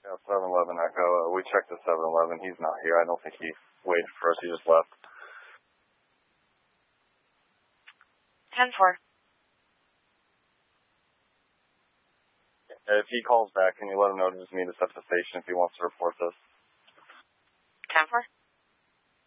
Yeah, 7-Eleven Echo. We checked the 7-Eleven. He's not here. I don't think he waited for us. He just left. 10-4. If he calls back, can you let him know to just meet us at the station if he wants to report this? 10-4.